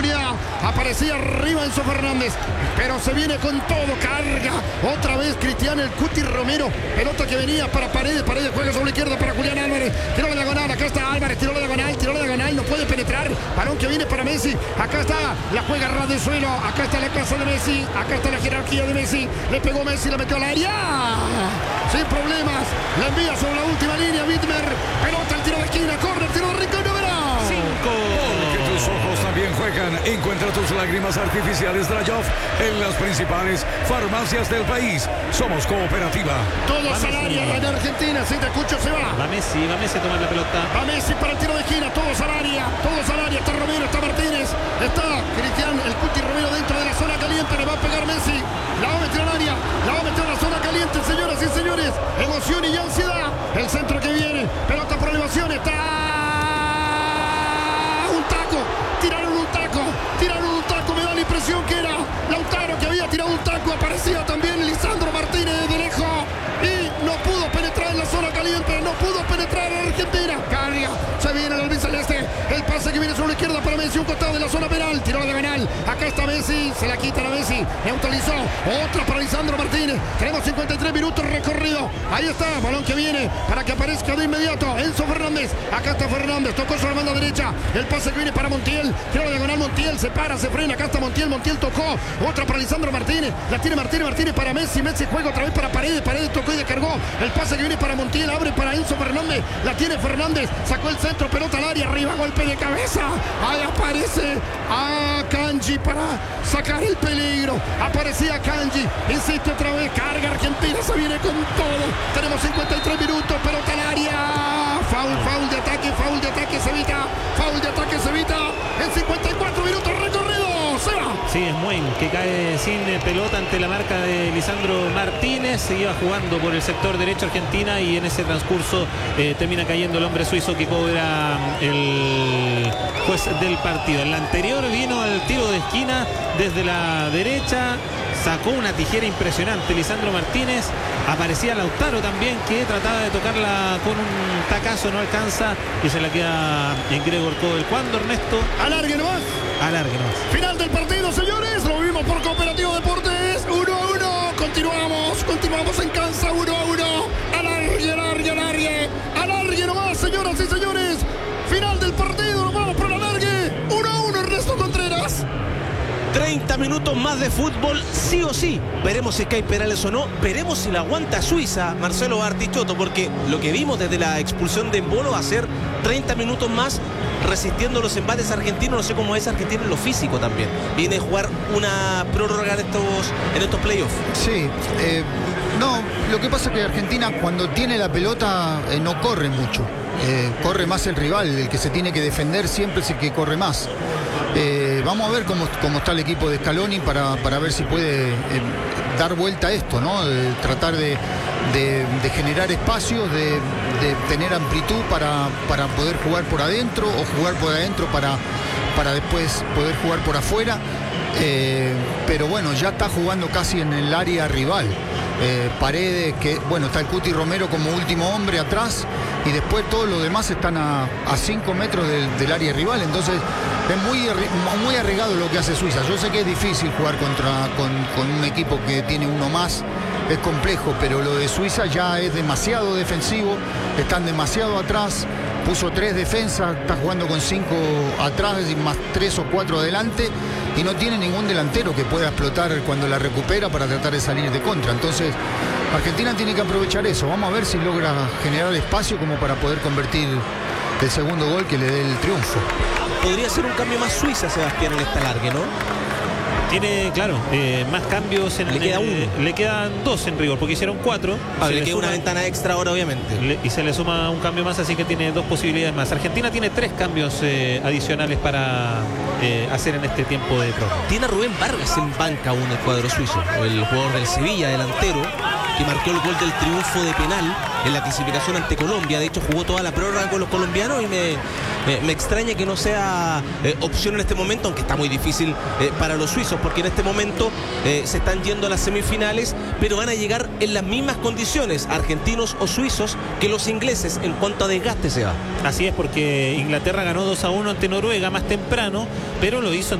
oportunidad. Aparecía arriba Enzo Fernández, pero se viene con todo, carga. Otra vez Cristian el Cuti Romero. Pelota que venía para Paredes. Paredes juega sobre la izquierda para Julián Álvarez. Tiró la diagonal, acá está Álvarez. Tiró la diagonal, no puede penetrar. Balón que viene para Messi. Acá está, la juega ras de suelo. Acá está la casa de Messi. Acá está la jerarquía de Messi. Le pegó Messi, la metió al área. Sin problemas. La envía sobre la última línea. Widmer. Pelota al tiro de esquina. Corre el tiro de Rincón número 5. Porque tus ojos también juegan. Encuentra tus lágrimas artificiales Drayov en las principales farmacias del país. Somos Cooperativa. Todos al área en Argentina. Si te escucho, se va. Va Messi a tomar la pelota. Va Messi para el tiro de esquina. Todos al área. Está Romero, está Martínez. Está Cristian el Cuti Romero dentro de la zona caliente. Le va a pegar Messi. La va a meter al área. La va a meter a la zona caliente, señoras y señores. Emoción y ansiedad. El centro que viene. Pelota por elevación. Está un taco. Tiraron un taco. Me da la impresión que era Lautaro que había tirado un taco. Aparecía también Lisandro Martínez de lejos. Y no pudo penetrar en la zona caliente. No pudo penetrar en Argentina. Carga. Se viene el albiceleste. El pase que viene sobre la izquierda para Messi. Un costado de la zona penal. Tiró la diagonal. Acá está Messi. Se la quita a Messi. Neutralizó. Otra para Lisandro Martínez. Tenemos 53 minutos recorrido. Ahí está. Balón que viene para que aparezca de inmediato Enzo Fernández. Acá está Fernández. Tocó sobre la banda derecha. El pase que viene para Montiel. Tiró la diagonal. Montiel se para, se frena. Acá está Montiel. Montiel tocó. Otra para Lisandro Martínez. La tiene Martínez para Messi. Messi juega otra vez para Paredes. Paredes tocó y descargó. El pase que viene para Montiel. Abre para Enzo Fernández. La tiene Fernández. Sacó el centro. Pelota al área. Arriba. Golpe de cabeza. Ahí aparece a Kanji para sacar el peligro. Aparecía Kanji. Insiste otra vez. Carga Argentina. Se viene con todo. Tenemos 53 minutos. Pelota al área. Foul de ataque. Se evita. Foul de ataque. Se evita. En 54 minutos recorrido. Se va. Sí, es Muen, que cae sin pelota ante la marca de Lisandro Martínez. Se iba jugando por el sector derecho Argentina y en ese transcurso termina cayendo el hombre suizo que cobra el juez del partido. En la anterior vino al tiro de esquina desde la derecha. Sacó una tijera impresionante Lisandro Martínez. Aparecía Lautaro también, que trataba de tocarla con un tacazo, no alcanza y se la queda en Gregor Kobel. ¿Cuándo, Ernesto? Alargue nomás. Final del partido, señores. Lo vimos por Cooperativa Deportes. 1-1. Continuamos en casa. 1-1. Alargue nomás, señoras y señores. Final del partido. Nos vamos por el alargue. 1-1, Ernesto Contreras. 30 minutos más de fútbol, sí o sí. Veremos si cae penales o no. Veremos si la aguanta Suiza, Marcelo Bartichotto, porque lo que vimos desde la expulsión de Embolo va a ser 30 minutos más resistiendo los embates argentinos. No sé cómo es Argentina en lo físico también. Viene a jugar una prórroga en estos playoffs. Sí, no, lo que pasa es que Argentina cuando tiene la pelota no corre mucho. Corre más el rival, el que se tiene que defender siempre es el que corre más. Vamos a ver cómo está el equipo de Scaloni para ver si puede dar vuelta a esto, ¿no? Tratar de generar espacios, de tener amplitud para poder jugar por adentro o jugar por adentro para después poder jugar por afuera. Pero bueno, ya está jugando casi en el área rival. Paredes, que bueno, está el Cuti Romero como último hombre atrás y después todos los demás están a 5 metros del área rival. Entonces es muy arriesgado lo que hace Suiza. Yo sé que es difícil jugar con un equipo que tiene uno más, es complejo, pero lo de Suiza ya es demasiado defensivo, están demasiado atrás. Puso 3 defensas, está jugando con 5 atrás y más 3 o 4 adelante y no tiene ningún delantero que pueda explotar cuando la recupera para tratar de salir de contra. Entonces Argentina tiene que aprovechar eso. Vamos a ver si logra generar espacio como para poder convertir el segundo gol que le dé el triunfo. Podría ser un cambio más Suiza, Sebastián, en esta largue, ¿no? Tiene, claro, más cambios. Le queda uno. Le quedan 2 en rigor, porque hicieron 4. Le queda una ventana extra ahora, obviamente. Y se le suma un cambio más, así que tiene 2 posibilidades más. Argentina tiene 3 cambios adicionales para hacer en este tiempo de prórroga. Tiene a Rubén Vargas en banca aún el cuadro suizo, el jugador del Sevilla, delantero, que marcó el gol del triunfo de penal en la clasificación ante Colombia. De hecho, jugó toda la prórroga con los colombianos y me extraña que no sea opción en este momento, aunque está muy difícil para los suizos, porque en este momento se están yendo a las semifinales, pero van a llegar en las mismas condiciones, argentinos o suizos, que los ingleses en cuanto a desgaste se va. Así es, porque Inglaterra ganó 2-1 ante Noruega más temprano, pero lo hizo